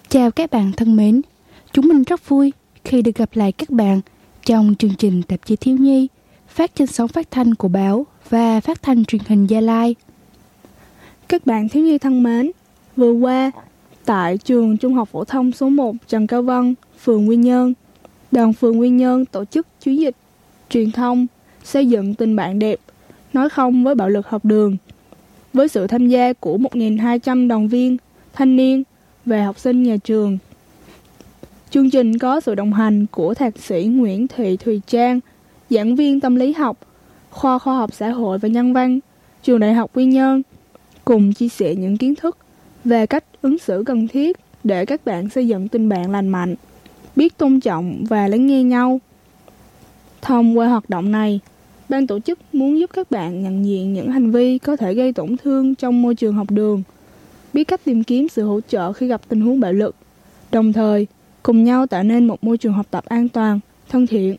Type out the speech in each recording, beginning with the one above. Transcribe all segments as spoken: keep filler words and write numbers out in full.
Chào các bạn thân mến, chúng mình rất vui khi được gặp lại các bạn trong chương trình tạp chí thiếu nhi phát trên sóng phát thanh của báo và phát thanh truyền hình Gia Lai. Các bạn thiếu nhi thân mến, vừa qua tại trường Trung học phổ thông số một Trần Cao Vân, phường Quy Nhơn, đoàn phường Quy Nhơn tổ chức chiến dịch truyền thông xây dựng tình bạn đẹp, nói không với bạo lực học đường, với sự tham gia của một nghìn hai trăm đoàn viên, thanh niên và học sinh nhà trường. Chương trình có sự đồng hành của thạc sĩ Nguyễn Thị Thùy Trang, giảng viên tâm lý học, khoa khoa học xã hội và nhân văn, trường Đại học Quy Nhơn, cùng chia sẻ những kiến thức về cách ứng xử cần thiết để các bạn xây dựng tình bạn lành mạnh, biết tôn trọng và lắng nghe nhau. Thông qua hoạt động này, ban tổ chức muốn giúp các bạn nhận diện những hành vi có thể gây tổn thương trong môi trường học đường, biết cách tìm kiếm sự hỗ trợ khi gặp tình huống bạo lực, đồng thời cùng nhau tạo nên một môi trường học tập an toàn, thân thiện.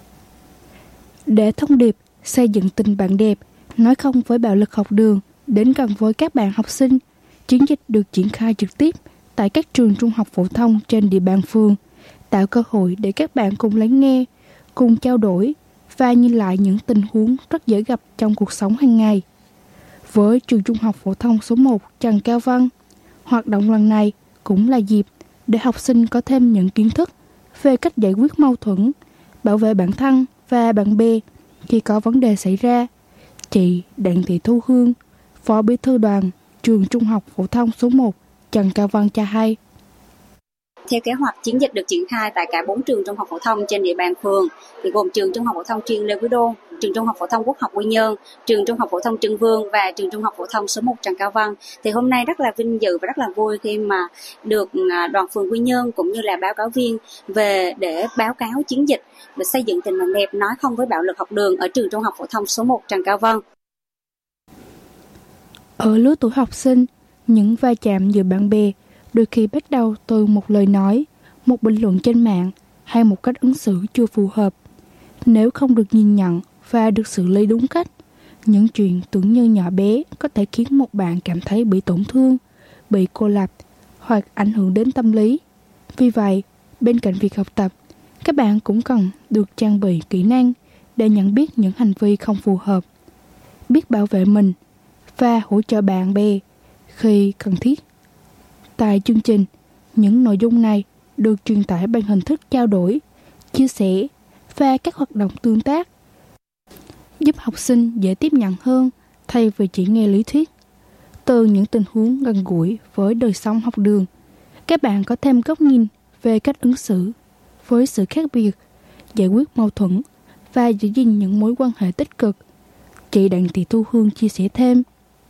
Để thông điệp xây dựng tình bạn đẹp, nói không với bạo lực học đường đến gần với các bạn học sinh, chiến dịch được triển khai trực tiếp tại các trường trung học phổ thông trên địa bàn phường, tạo cơ hội để các bạn cùng lắng nghe, cùng trao đổi và nhìn lại những tình huống rất dễ gặp trong cuộc sống hàng ngày. Với trường trung học phổ thông số một Trần Cao Vân, hoạt động lần này cũng là dịp để học sinh có thêm những kiến thức về cách giải quyết mâu thuẫn, bảo vệ bản thân và bạn bè khi có vấn đề xảy ra. Chị Đặng Thị Thu Hương, Phó Bí thư đoàn trường trung học phổ thông số một Trần Cao Vân cho hay. Theo kế hoạch, chiến dịch được triển khai tại cả bốn trường trung học phổ thông trên địa bàn phường, thì gồm trường trung học phổ thông chuyên Lê Quý Đôn, trường trung học phổ thông Quốc học Quy Nhơn, trường trung học phổ thông Trưng Vương và trường trung học phổ thông số một Trần Cao Vân. Thì hôm nay rất là vinh dự và rất là vui khi mà được đoàn phường Quy Nhơn cũng như là báo cáo viên về để báo cáo chiến dịch về xây dựng tình bạn đẹp, nói không với bạo lực học đường ở trường trung học phổ thông số một Trần Cao Vân. Ở lứa tuổi học sinh, những va chạm giữa bạn bè đôi khi bắt đầu từ một lời nói, một bình luận trên mạng hay một cách ứng xử chưa phù hợp. Nếu không được nhìn nhận và được xử lý đúng cách, những chuyện tưởng như nhỏ bé có thể khiến một bạn cảm thấy bị tổn thương, bị cô lập hoặc ảnh hưởng đến tâm lý. Vì vậy, bên cạnh việc học tập, các bạn cũng cần được trang bị kỹ năng để nhận biết những hành vi không phù hợp, biết bảo vệ mình và hỗ trợ bạn bè khi cần thiết. Tại chương trình, những nội dung này được truyền tải bằng hình thức trao đổi, chia sẻ và các hoạt động tương tác, giúp học sinh dễ tiếp nhận hơn thay vì chỉ nghe lý thuyết. Từ những tình huống gần gũi với đời sống học đường, các bạn có thêm góc nhìn về cách ứng xử với sự khác biệt, giải quyết mâu thuẫn và giữ gìn những mối quan hệ tích cực. Chị Đặng Thị Thu Hương chia sẻ thêm.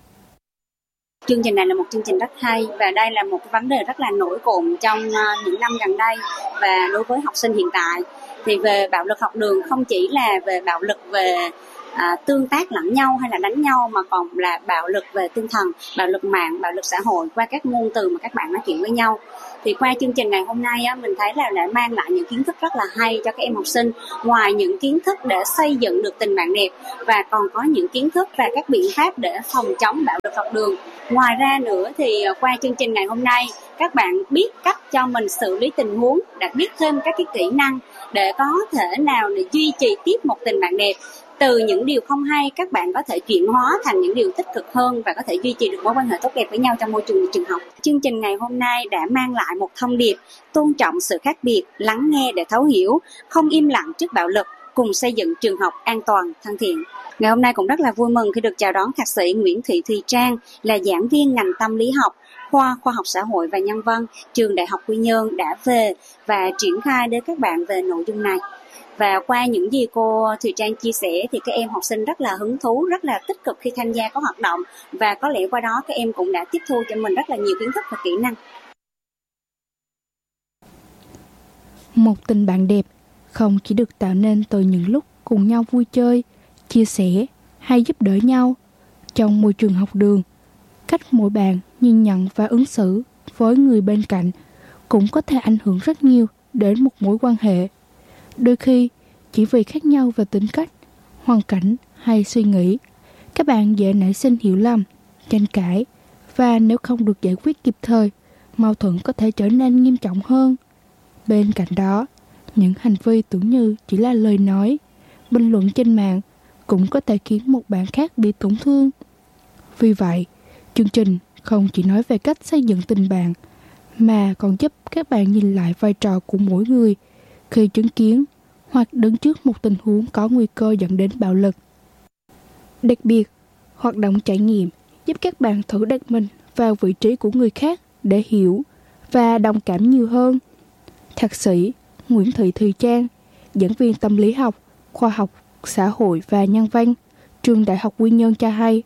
Chương trình này là một chương trình rất hay và đây là một vấn đề rất là nổi cộm trong những năm gần đây và đối với học sinh hiện tại. Thì về bạo lực học đường không chỉ là về bạo lực về à, tương tác lẫn nhau hay là đánh nhau mà còn là bạo lực về tinh thần, bạo lực mạng, bạo lực xã hội qua các ngôn từ mà các bạn nói chuyện với nhau. Thì qua chương trình ngày hôm nay á, mình thấy là đã mang lại những kiến thức rất là hay cho các em học sinh. Ngoài những kiến thức để xây dựng được tình bạn đẹp và còn có những kiến thức và các biện pháp để phòng chống bạo lực học đường. Ngoài ra nữa thì qua chương trình ngày hôm nay, các bạn biết cách cho mình xử lý tình huống, đã biết thêm các cái kỹ năng để có thể nào để duy trì tiếp một tình bạn đẹp. Từ những điều không hay, các bạn có thể chuyển hóa thành những điều tích cực hơn và có thể duy trì được mối quan hệ tốt đẹp với nhau trong môi trường trường học. Chương trình ngày hôm nay đã mang lại một thông điệp tôn trọng sự khác biệt, lắng nghe để thấu hiểu, không im lặng trước bạo lực, cùng xây dựng trường học an toàn, thân thiện. Ngày hôm nay cũng rất là vui mừng khi được chào đón thạc sĩ Nguyễn Thị Thùy Trang là giảng viên ngành tâm lý học, khoa khoa học xã hội và nhân văn, trường Đại học Quy Nhơn đã về và triển khai đến các bạn về nội dung này. Và qua những gì cô Thùy Trang chia sẻ thì các em học sinh rất là hứng thú, rất là tích cực khi tham gia các hoạt động và có lẽ qua đó các em cũng đã tiếp thu cho mình rất là nhiều kiến thức và kỹ năng. Một tình bạn đẹp không chỉ được tạo nên từ những lúc cùng nhau vui chơi, chia sẻ hay giúp đỡ nhau trong môi trường học đường. Cách mỗi bạn nhìn nhận và ứng xử với người bên cạnh cũng có thể ảnh hưởng rất nhiều đến một mối quan hệ. Đôi khi, chỉ vì khác nhau về tính cách, hoàn cảnh hay suy nghĩ, các bạn dễ nảy sinh hiểu lầm, tranh cãi và nếu không được giải quyết kịp thời, mâu thuẫn có thể trở nên nghiêm trọng hơn. Bên cạnh đó, những hành vi tưởng như chỉ là lời nói, bình luận trên mạng cũng có thể khiến một bạn khác bị tổn thương. Vì vậy, chương trình không chỉ nói về cách xây dựng tình bạn, mà còn giúp các bạn nhìn lại vai trò của mỗi người khi chứng kiến hoặc đứng trước một tình huống có nguy cơ dẫn đến bạo lực. Đặc biệt, hoạt động trải nghiệm giúp các bạn thử đặt mình vào vị trí của người khác để hiểu và đồng cảm nhiều hơn. Thạc sĩ Nguyễn Thị Thùy Trang, giảng viên tâm lý học, khoa học, xã hội và nhân văn, trường Đại học Quy Nhơn cho hay.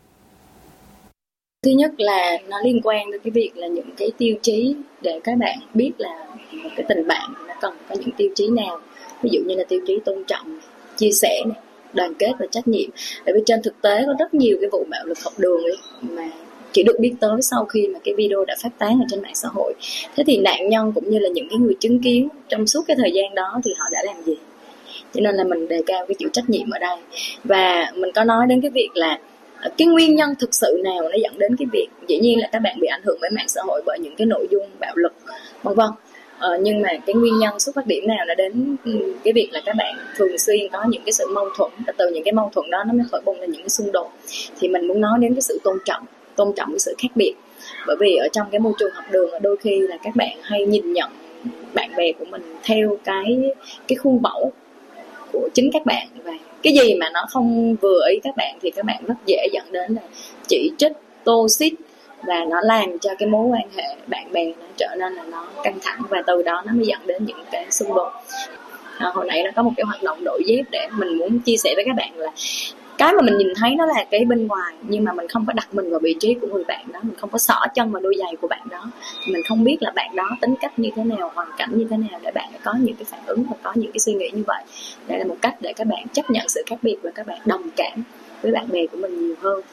Thứ nhất là nó liên quan đến cái việc là những cái tiêu chí để các bạn biết là một cái tình bạn nó cần có những tiêu chí nào. Ví dụ như là tiêu chí tôn trọng, chia sẻ, đoàn kết và trách nhiệm. Tại vì trên thực tế có rất nhiều cái vụ bạo lực học đường ấy mà chỉ được biết tới sau khi mà cái video đã phát tán ở trên mạng xã hội. Thế thì nạn nhân cũng như là những cái người chứng kiến trong suốt cái thời gian đó thì họ đã làm gì? Cho nên là mình đề cao cái chịu trách nhiệm ở đây. Và mình có nói đến cái việc là cái nguyên nhân thực sự nào nó dẫn đến cái việc dĩ nhiên là các bạn bị ảnh hưởng bởi mạng xã hội, bởi những cái nội dung bạo lực vân vân. Ờ, nhưng mà cái nguyên nhân xuất phát điểm nào nó đến cái việc là các bạn thường xuyên có những cái sự mâu thuẫn, và từ những cái mâu thuẫn đó nó mới khởi bùng lên những cái xung đột. Thì mình muốn nói đến cái sự tôn trọng, tôn trọng cái sự khác biệt. Bởi vì ở trong cái môi trường học đường đôi khi là các bạn hay nhìn nhận bạn bè của mình theo cái cái khuôn mẫu của chính các bạn, và cái gì mà nó không vừa ý các bạn thì các bạn rất dễ dẫn đến là chỉ trích, tô xít, và nó làm cho cái mối quan hệ bạn bè nó trở nên là nó căng thẳng, và từ đó nó mới dẫn đến những cái xung đột. À, hồi nãy nó có một cái hoạt động đổi dép để mình muốn chia sẻ với các bạn là cái mà mình nhìn thấy nó là cái bên ngoài, nhưng mà mình không có đặt mình vào vị trí của người bạn đó, mình không có xỏ chân vào đôi giày của bạn đó, mình không biết là bạn đó tính cách như thế nào, hoàn cảnh như thế nào để bạn có những cái phản ứng và có những cái suy nghĩ như vậy. Đây là một cách để các bạn chấp nhận sự khác biệt và các bạn đồng cảm với bạn bè của mình nhiều hơn.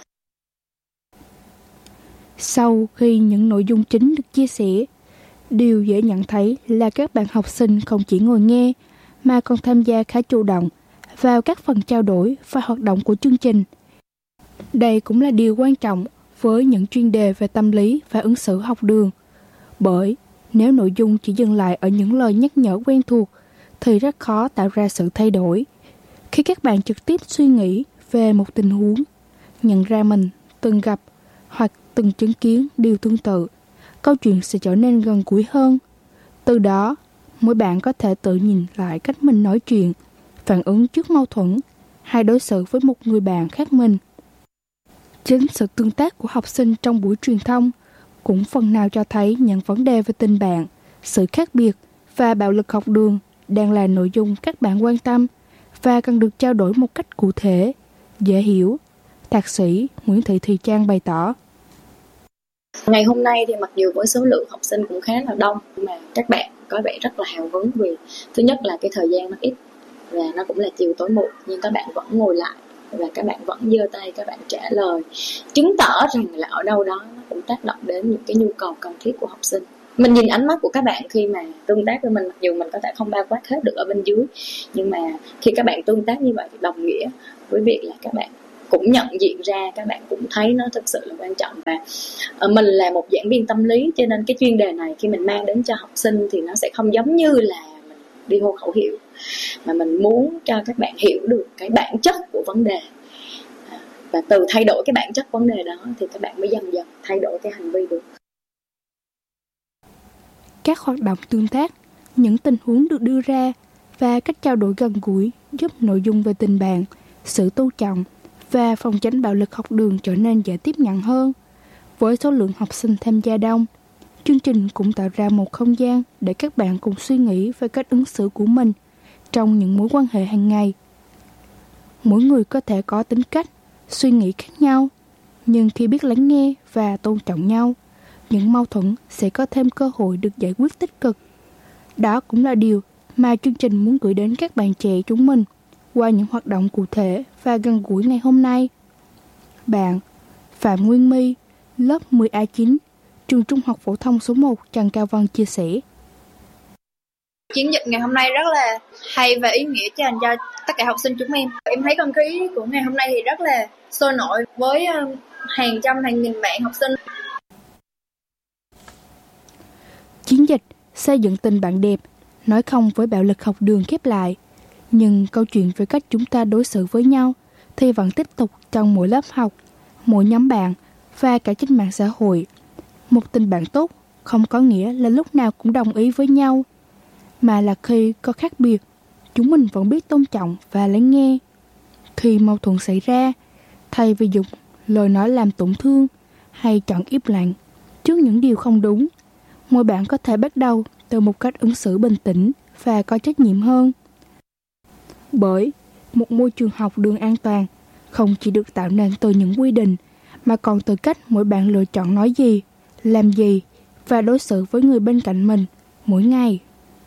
Sau khi những nội dung chính được chia sẻ, điều dễ nhận thấy là các bạn học sinh không chỉ ngồi nghe mà còn tham gia khá chủ động vào các phần trao đổi và hoạt động của chương trình. Đây cũng là điều quan trọng với những chuyên đề về tâm lý và ứng xử học đường. Bởi nếu nội dung chỉ dừng lại ở những lời nhắc nhở quen thuộc thì rất khó tạo ra sự thay đổi. Khi các bạn trực tiếp suy nghĩ về một tình huống, nhận ra mình từng gặp hoặc từng chứng kiến điều tương tự, câu chuyện sẽ trở nên gần gũi hơn. Từ đó, mỗi bạn có thể tự nhìn lại cách mình nói chuyện, phản ứng trước mâu thuẫn hay đối xử với một người bạn khác mình. Chính sự tương tác của học sinh trong buổi truyền thông cũng phần nào cho thấy những vấn đề về tình bạn, sự khác biệt và bạo lực học đường đang là nội dung các bạn quan tâm và cần được trao đổi một cách cụ thể, dễ hiểu. Thạc sĩ Nguyễn Thị Thùy Trang bày tỏ. Ngày hôm nay thì mặc dù với số lượng học sinh cũng khá là đông, nhưng mà các bạn có vẻ rất là hào hứng vì thứ nhất là cái thời gian nó ít và nó cũng là chiều tối muộn, nhưng các bạn vẫn ngồi lại và các bạn vẫn giơ tay, các bạn trả lời, chứng tỏ rằng là ở đâu đó nó cũng tác động đến những cái nhu cầu cần thiết của học sinh. Mình nhìn ánh mắt của các bạn khi mà tương tác với mình, mặc dù mình có thể không bao quát hết được ở bên dưới, nhưng mà khi các bạn tương tác như vậy thì đồng nghĩa với việc là các bạn cũng nhận diện ra, các bạn cũng thấy nó thực sự là quan trọng. Và mình là một giảng viên tâm lý, cho nên cái chuyên đề này khi mình mang đến cho học sinh thì nó sẽ không giống như là mình đi hô khẩu hiệu, mà mình muốn cho các bạn hiểu được cái bản chất của vấn đề, và từ thay đổi cái bản chất vấn đề đó thì các bạn mới dần dần thay đổi cái hành vi được. Các hoạt động tương tác, những tình huống được đưa ra và cách trao đổi gần gũi giúp nội dung về tình bạn, sự tôn trọng và phòng tránh bạo lực học đường trở nên dễ tiếp nhận hơn. Với số lượng học sinh tham gia đông, chương trình cũng tạo ra một không gian để các bạn cùng suy nghĩ về cách ứng xử của mình trong những mối quan hệ hàng ngày. Mỗi người có thể có tính cách, suy nghĩ khác nhau, nhưng khi biết lắng nghe và tôn trọng nhau, những mâu thuẫn sẽ có thêm cơ hội được giải quyết tích cực. Đó cũng là điều mà chương trình muốn gửi đến các bạn trẻ chúng mình qua những hoạt động cụ thể và gần gũi ngày hôm nay. Bạn Phạm Nguyên My, lớp mười A chín, trường Trung học phổ thông số một Trần Cao Vân chia sẻ. Chiến dịch ngày hôm nay rất là hay và ý nghĩa dành cho tất cả học sinh chúng em. Em thấy không khí của ngày hôm nay thì rất là sôi nổi với hàng trăm hàng nghìn bạn học sinh. chiến dịch xây dựng tình bạn đẹp, nói không với bạo lực học đường khép lại. Nhưng câu chuyện về cách chúng ta đối xử với nhau thì vẫn tiếp tục trong mỗi lớp học, mỗi nhóm bạn và cả trên mạng xã hội. Một tình bạn tốt không có nghĩa là lúc nào cũng đồng ý với nhau, mà là khi có khác biệt, chúng mình vẫn biết tôn trọng và lắng nghe. Khi mâu thuẫn xảy ra, thay vì dùng lời nói làm tổn thương hay chọn im lặng trước những điều không đúng, mỗi bạn có thể bắt đầu từ một cách ứng xử bình tĩnh và có trách nhiệm hơn. Bởi một môi trường học đường an toàn không chỉ được tạo nên từ những quy định, mà còn từ cách mỗi bạn lựa chọn nói gì, làm gì và đối xử với người bên cạnh mình mỗi ngày.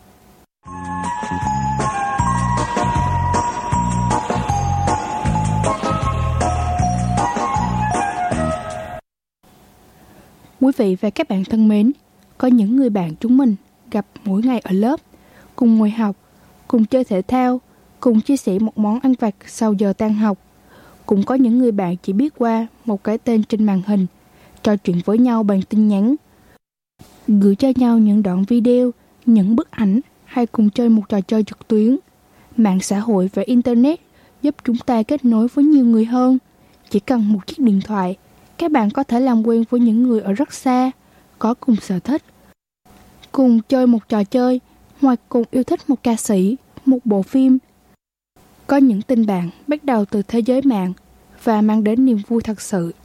Quý vị và các bạn thân mến, có những người bạn chúng mình gặp mỗi ngày ở lớp, cùng ngồi học, cùng chơi thể thao, cùng chia sẻ một món ăn vặt sau giờ tan học. Cũng có những người bạn chỉ biết qua một cái tên trên màn hình, trò chuyện với nhau bằng tin nhắn, gửi cho nhau những đoạn video, những bức ảnh hay cùng chơi một trò chơi trực tuyến. Mạng xã hội và Internet giúp chúng ta kết nối với nhiều người hơn. Chỉ cần một chiếc điện thoại, các bạn có thể làm quen với những người ở rất xa, có cùng sở thích, cùng chơi một trò chơi hoặc cùng yêu thích một ca sĩ, một bộ phim. Có những tình bạn bắt đầu từ thế giới mạng và mang đến niềm vui thật sự.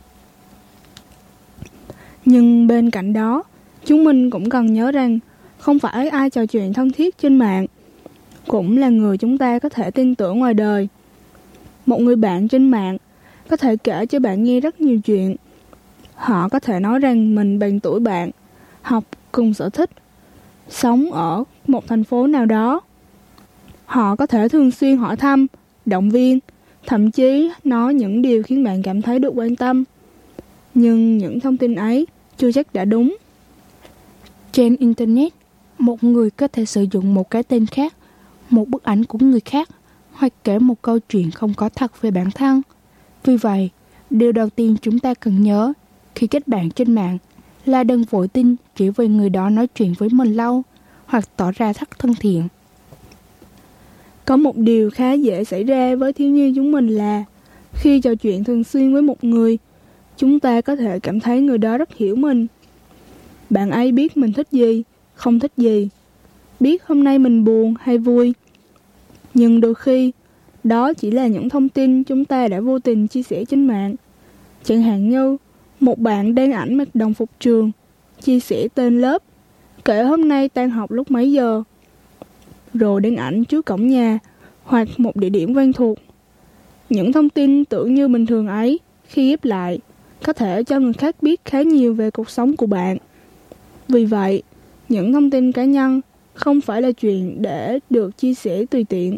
Nhưng bên cạnh đó, chúng mình cũng cần nhớ rằng không phải ai trò chuyện thân thiết trên mạng cũng là người chúng ta có thể tin tưởng ngoài đời. Một người bạn trên mạng có thể kể cho bạn nghe rất nhiều chuyện. Họ có thể nói rằng mình bằng tuổi bạn, học cùng sở thích, sống ở một thành phố nào đó. Họ có thể thường xuyên hỏi thăm, động viên, thậm chí nói những điều khiến bạn cảm thấy được quan tâm. Nhưng những thông tin ấy chưa chắc đã đúng. Trên Internet, một người có thể sử dụng một cái tên khác, một bức ảnh của người khác, hoặc kể một câu chuyện không có thật về bản thân. Vì vậy, điều đầu tiên chúng ta cần nhớ khi kết bạn trên mạng là đừng vội tin chỉ vì người đó nói chuyện với mình lâu hoặc tỏ ra rất thân thiện. Có một điều khá dễ xảy ra với thiếu nhi chúng mình là khi trò chuyện thường xuyên với một người, chúng ta có thể cảm thấy người đó rất hiểu mình. Bạn ấy biết mình thích gì, không thích gì, biết hôm nay mình buồn hay vui. Nhưng đôi khi, đó chỉ là những thông tin chúng ta đã vô tình chia sẻ trên mạng. Chẳng hạn như một bạn đăng ảnh mặc đồng phục trường, chia sẻ tên lớp, kể hôm nay tan học lúc mấy giờ, rồi đăng ảnh trước cổng nhà hoặc một địa điểm quen thuộc. Những thông tin tưởng như bình thường ấy, khi ghép lại, có thể cho người khác biết khá nhiều về cuộc sống của bạn. Vì vậy, những thông tin cá nhân không phải là chuyện để được chia sẻ tùy tiện.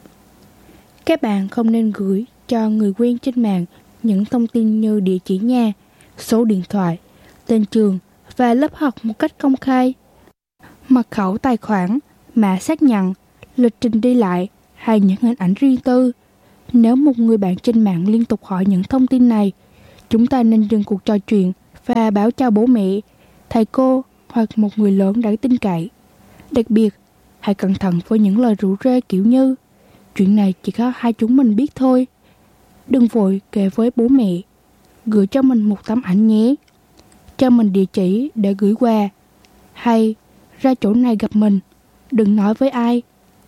Các bạn không nên gửi cho người quen trên mạng những thông tin như địa chỉ nhà, số điện thoại, tên trường và lớp học một cách công khai. Mật khẩu tài khoản, mã xác nhận, lịch trình đi lại hay những hình ảnh riêng tư. Nếu một người bạn trên mạng liên tục hỏi những thông tin này, chúng ta nên dừng cuộc trò chuyện và báo cho bố mẹ, thầy cô hoặc một người lớn đáng tin cậy. Đặc biệt, hãy cẩn thận với những lời rủ rê kiểu như chuyện này chỉ có hai chúng mình biết thôi. Đừng vội kể với bố mẹ. Gửi cho mình một tấm ảnh nhé. Cho mình địa chỉ để gửi quà. Hay ra chỗ này gặp mình. Đừng nói với ai.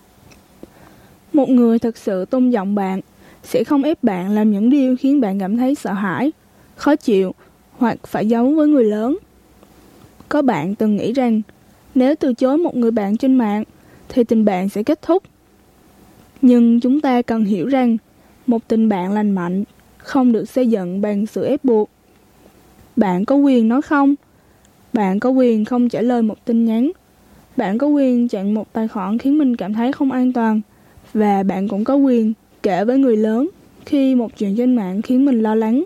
Một người thật sự tôn trọng bạn sẽ không ép bạn làm những điều khiến bạn cảm thấy sợ hãi, khó chịu hoặc phải giấu với người lớn. Có bạn từng nghĩ rằng nếu từ chối một người bạn trên mạng thì tình bạn sẽ kết thúc. Nhưng chúng ta cần hiểu rằng một tình bạn lành mạnh không được xây dựng bằng sự ép buộc. Bạn có quyền nói không. Bạn có quyền không trả lời một tin nhắn. Bạn có quyền chặn một tài khoản khiến mình cảm thấy không an toàn. Và bạn cũng có quyền kể với người lớn khi một chuyện trên mạng khiến mình lo lắng.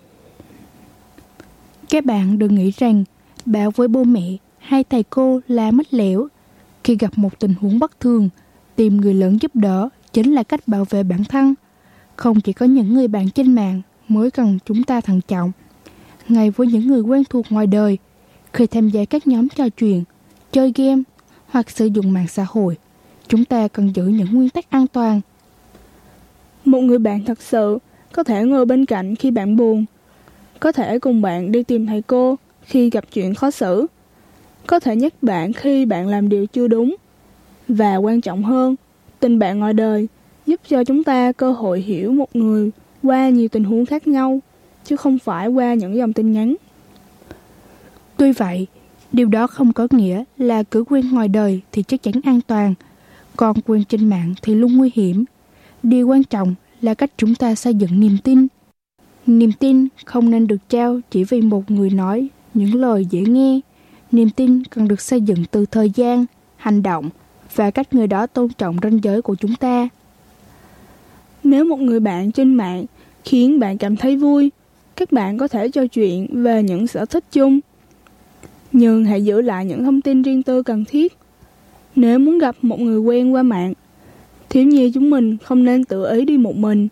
Các bạn đừng nghĩ rằng báo với bố mẹ hay thầy cô là mách lẻo. Khi gặp một tình huống bất thường, tìm người lớn giúp đỡ chính là cách bảo vệ bản thân. Không chỉ có những người bạn trên mạng mới cần chúng ta thận trọng. Ngay với những người quen thuộc ngoài đời, khi tham gia các nhóm trò chuyện, chơi game hoặc sử dụng mạng xã hội. Chúng ta cần giữ những nguyên tắc an toàn. Một người bạn thật sự có thể ngồi bên cạnh khi bạn buồn, có thể cùng bạn đi tìm thầy cô khi gặp chuyện khó xử, có thể nhắc bạn khi bạn làm điều chưa đúng. Và quan trọng hơn, tình bạn ngoài đời giúp cho chúng ta cơ hội hiểu một người qua nhiều tình huống khác nhau, chứ không phải qua những dòng tin nhắn. Tuy vậy, điều đó không có nghĩa là cứ quen ngoài đời thì chắc chắn an toàn, còn quen trên mạng thì luôn nguy hiểm. Điều quan trọng là cách chúng ta xây dựng niềm tin. Niềm tin không nên được trao chỉ vì một người nói những lời dễ nghe. Niềm tin cần được xây dựng từ thời gian, hành động và cách người đó tôn trọng ranh giới của chúng ta. Nếu một người bạn trên mạng khiến bạn cảm thấy vui, các bạn có thể trò chuyện về những sở thích chung. Nhưng hãy giữ lại những thông tin riêng tư cần thiết. Nếu muốn gặp một người quen qua mạng, thiếu nhi chúng mình không nên tự ý đi một mình.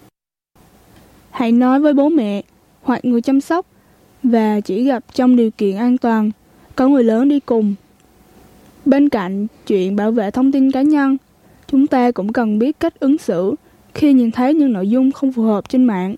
Hãy nói với bố mẹ hoặc người chăm sóc và chỉ gặp trong điều kiện an toàn, có người lớn đi cùng. Bên cạnh chuyện bảo vệ thông tin cá nhân, chúng ta cũng cần biết cách ứng xử khi nhìn thấy những nội dung không phù hợp trên mạng.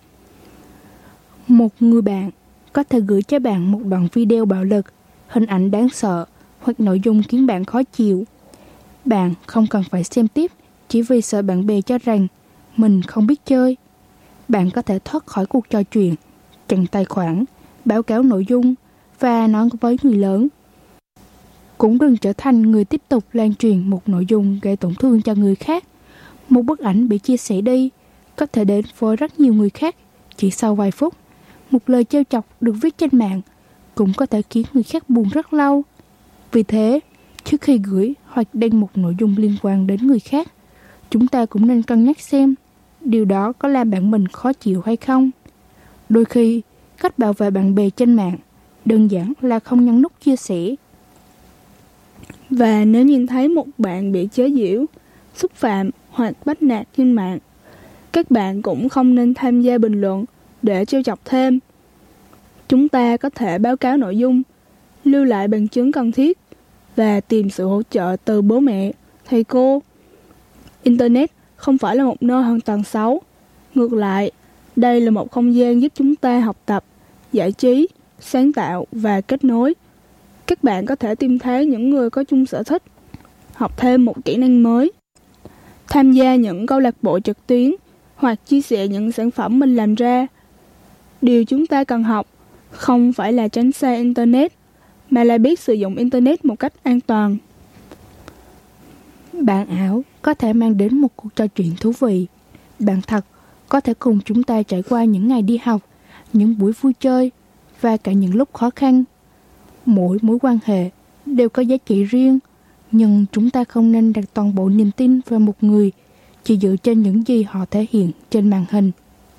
Một người bạn có thể gửi cho bạn một đoạn video bạo lực, hình ảnh đáng sợ hoặc nội dung khiến bạn khó chịu. Bạn không cần phải xem tiếp chỉ vì sợ bạn bè cho rằng mình không biết chơi. Bạn có thể thoát khỏi cuộc trò chuyện, chặn tài khoản, báo cáo nội dung và nói với người lớn. Cũng đừng trở thành người tiếp tục lan truyền một nội dung gây tổn thương cho người khác. Một bức ảnh bị chia sẻ đi có thể đến với rất nhiều người khác chỉ sau vài phút. Một lời trêu chọc được viết trên mạng cũng có thể khiến người khác buồn rất lâu. Vì thế, trước khi gửi hoặc đăng một nội dung liên quan đến người khác, chúng ta cũng nên cân nhắc xem điều đó có làm bạn mình khó chịu hay không. Đôi khi, cách bảo vệ bạn bè trên mạng đơn giản là không nhấn nút chia sẻ. Và nếu nhìn thấy một bạn bị chế giễu, xúc phạm hoặc bắt nạt trên mạng, các bạn cũng không nên tham gia bình luận để trêu chọc thêm. Chúng ta có thể báo cáo nội dung, lưu lại bằng chứng cần thiết và tìm sự hỗ trợ từ bố mẹ, thầy cô. Internet không phải là một nơi hoàn toàn xấu. Ngược lại, đây là một không gian giúp chúng ta học tập, giải trí, sáng tạo và kết nối. Các bạn có thể tìm thấy những người có chung sở thích, học thêm một kỹ năng mới, tham gia những câu lạc bộ trực tuyến hoặc chia sẻ những sản phẩm mình làm ra. Điều chúng ta cần học không phải là tránh xa Internet, mà là biết sử dụng Internet một cách an toàn. Bạn ảo có thể mang đến một cuộc trò chuyện thú vị. Bạn thật có thể cùng chúng ta trải qua những ngày đi học, những buổi vui chơi và cả những lúc khó khăn. Mỗi mối quan hệ đều có giá trị riêng, nhưng chúng ta không nên đặt toàn bộ niềm tin vào một người chỉ dựa trên những gì họ thể hiện trên màn hình.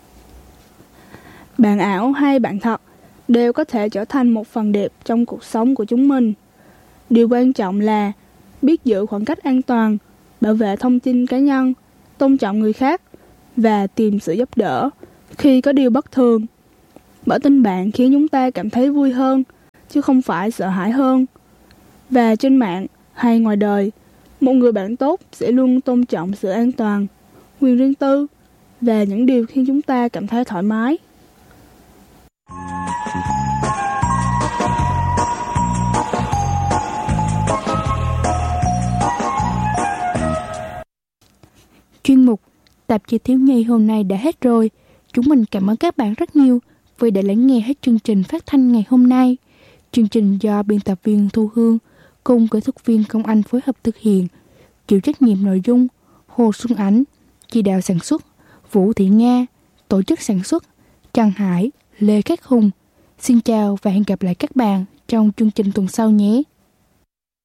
Bạn ảo hay bạn thật đều có thể trở thành một phần đẹp trong cuộc sống của chúng mình. Điều quan trọng là biết giữ khoảng cách an toàn, bảo vệ thông tin cá nhân, tôn trọng người khác và tìm sự giúp đỡ khi có điều bất thường. Bởi tình bạn khiến chúng ta cảm thấy vui hơn, chứ không phải sợ hãi hơn. Và trên mạng hay ngoài đời, một người bạn tốt sẽ luôn tôn trọng sự an toàn, quyền riêng tư và những điều khiến chúng ta cảm thấy thoải mái. Chuyên mục Tạp chí Thiếu nhi hôm nay đã hết rồi. Chúng mình cảm ơn các bạn rất nhiều vì đã lắng nghe hết chương trình phát thanh ngày hôm nay. Chương trình do biên tập viên Thu Hương cùng kỹ thuật viên Công Anh phối hợp thực hiện. Chịu trách nhiệm nội dung Hồ Xuân Ánh, chỉ đạo sản xuất Vũ Thị Nga, tổ chức sản xuất Trần Hải, Lê Khắc Hùng. Xin chào và hẹn gặp lại các bạn trong chương trình tuần sau nhé.